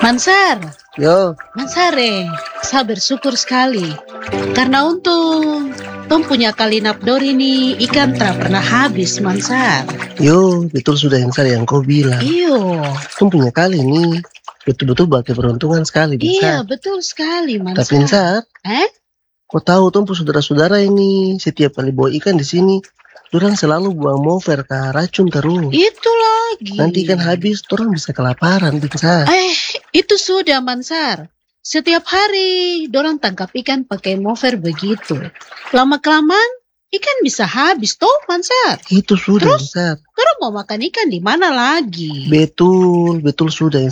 Mansar, Yo, Mansare, saya bersyukur sekali. Karena untung, Tom punya kalinapdor ini ikan tak pernah habis, Mansar. betul sudah yang kau bilang. Iyo, Kau punya kali ini betul-betul buat keberuntungan sekali, iya Insar. betul sekali, Tapi Mansar. Insar, kau tahu tuh saudara-saudara ini setiap kali bawa ikan di sini, orang selalu buang mover ke racun terus. Itu lagi. Nanti ikan habis, orang bisa kelaparan, Insar. Itu sudah, Mansar. Setiap hari, dorang tangkap ikan pakai mover begitu. Lama-kelamaan, ikan bisa habis toh, Mansar. Itu sudah, Terus? Insar. Dorang mau makan ikan di mana lagi? Betul sudah.